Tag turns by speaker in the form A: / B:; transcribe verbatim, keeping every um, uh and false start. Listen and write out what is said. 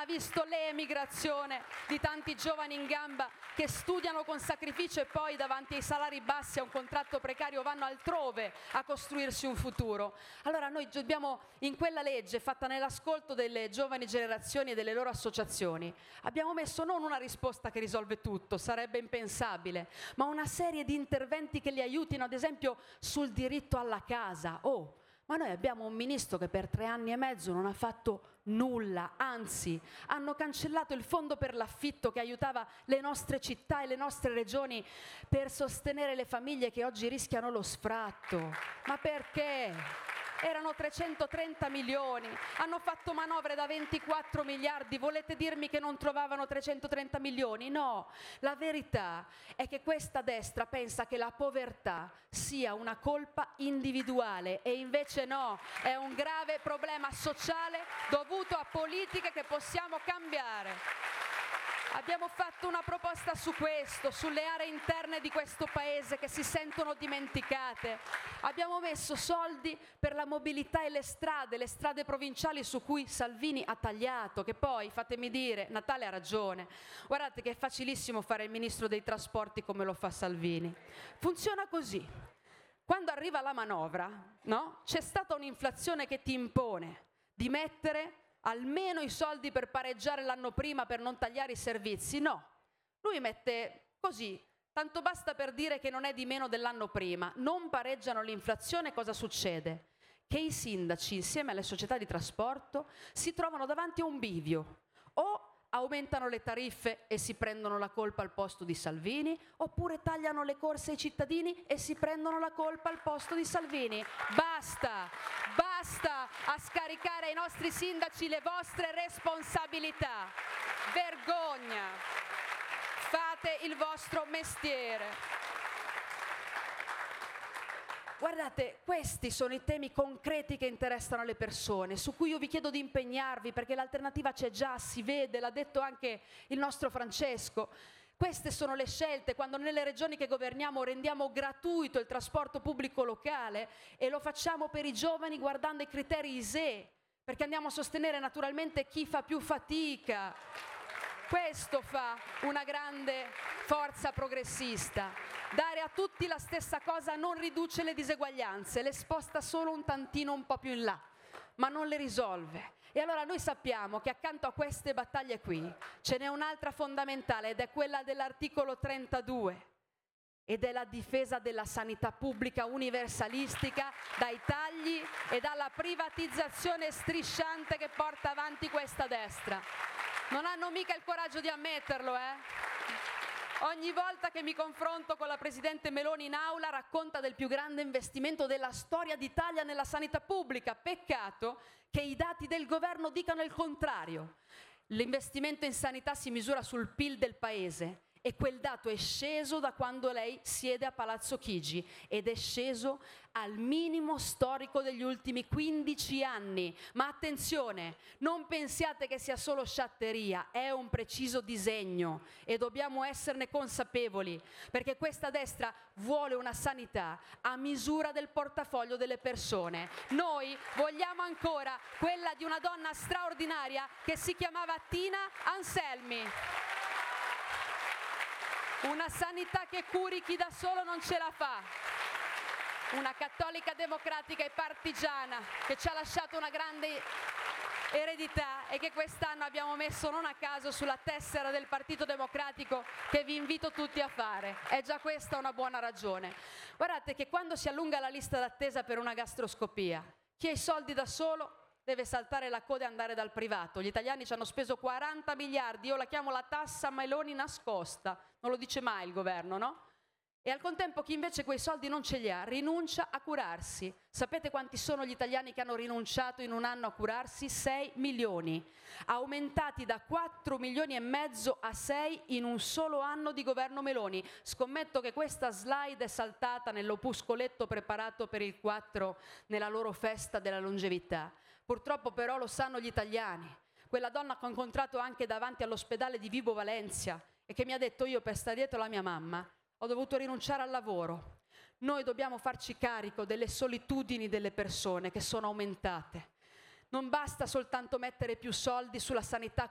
A: ha visto l'emigrazione di tanti giovani in gamba che studiano con sacrificio e poi davanti ai salari bassi a un contratto precario vanno altrove a costruirsi un futuro. Allora noi dobbiamo, in quella legge fatta nell'ascolto delle giovani generazioni e delle loro associazioni, abbiamo messo non una risposta che risolve tutto, sarebbe impensabile, ma una serie di interventi che li aiutino, ad esempio sul diritto alla casa. Oh, ma noi abbiamo un ministro che per tre anni e mezzo non ha fatto nulla, anzi hanno cancellato il fondo per l'affitto che aiutava le nostre città e le nostre regioni per sostenere le famiglie che oggi rischiano lo sfratto. Ma perché? Erano trecentotrenta milioni, hanno fatto manovre da ventiquattro miliardi, volete dirmi che non trovavano trecentotrenta milioni? No, la verità è che questa destra pensa che la povertà sia una colpa individuale e invece no, è un grave problema sociale dovuto a politiche che possiamo cambiare. Abbiamo fatto una proposta su questo, sulle aree interne di questo paese che si sentono dimenticate. Abbiamo messo soldi per la mobilità e le strade, le strade provinciali su cui Salvini ha tagliato, che poi, fatemi dire, Natale ha ragione. Guardate che è facilissimo fare il ministro dei trasporti come lo fa Salvini. Funziona così. Quando arriva la manovra, no? C'è stata un'inflazione che ti impone di mettere almeno i soldi per pareggiare l'anno prima per non tagliare i servizi. No, lui mette così, tanto basta per dire che non è di meno dell'anno prima. Non pareggiano l'inflazione, cosa succede? Che i sindaci insieme alle società di trasporto si trovano davanti a un bivio. O aumentano le tariffe e si prendono la colpa al posto di Salvini, oppure tagliano le corse ai cittadini e si prendono la colpa al posto di Salvini. Basta, basta a scaricare ai nostri sindaci le vostre responsabilità. Vergogna! Fate il vostro mestiere. Guardate, questi sono i temi concreti che interessano le persone, su cui io vi chiedo di impegnarvi, perché l'alternativa c'è già, si vede, l'ha detto anche il nostro Francesco. Queste sono le scelte, quando nelle regioni che governiamo rendiamo gratuito il trasporto pubblico locale e lo facciamo per i giovani guardando i criteri I S E E, perché andiamo a sostenere naturalmente chi fa più fatica. Questo fa una grande forza progressista. Dare a tutti la stessa cosa non riduce le diseguaglianze, le sposta solo un tantino un po' più in là, ma non le risolve. E allora noi sappiamo che accanto a queste battaglie qui ce n'è un'altra fondamentale ed è quella dell'articolo trentadue ed è la difesa della sanità pubblica universalistica dai tagli e dalla privatizzazione strisciante che porta avanti questa destra. Non hanno mica il coraggio di ammetterlo, eh? Ogni volta che mi confronto con la Presidente Meloni in aula racconta del più grande investimento della storia d'Italia nella sanità pubblica. Peccato che i dati del governo dicano il contrario. L'investimento in sanità si misura sul P I L del paese e quel dato è sceso da quando lei siede a Palazzo Chigi ed è sceso al minimo storico degli ultimi quindici anni. Ma attenzione, non pensiate che sia solo sciatteria, è un preciso disegno e dobbiamo esserne consapevoli, perché questa destra vuole una sanità a misura del portafoglio delle persone. Noi vogliamo ancora quella di una donna straordinaria che si chiamava Tina Anselmi. Una sanità che curi chi da solo non ce la fa. Una cattolica democratica e partigiana che ci ha lasciato una grande eredità e che quest'anno abbiamo messo non a caso sulla tessera del Partito Democratico, che vi invito tutti a fare. È già questa una buona ragione. Guardate che quando si allunga la lista d'attesa per una gastroscopia, chi ha i soldi da solo deve saltare la coda e andare dal privato. Gli italiani ci hanno speso quaranta miliardi, io la chiamo la tassa Meloni nascosta, non lo dice mai il governo, no? E al contempo chi invece quei soldi non ce li ha rinuncia a curarsi. Sapete quanti sono gli italiani che hanno rinunciato in un anno a curarsi? sei milioni, aumentati da quattro milioni e mezzo a sei in un solo anno di governo Meloni. Scommetto che questa slide è saltata nell'opuscoletto preparato per il quattro nella loro festa della longevità. Purtroppo però lo sanno gli italiani. Quella donna che ho incontrato anche davanti all'ospedale di Vibo Valencia e che mi ha detto: io per stare dietro la mia mamma ho dovuto rinunciare al lavoro. Noi dobbiamo farci carico delle solitudini delle persone che sono aumentate. Non basta soltanto mettere più soldi sulla sanità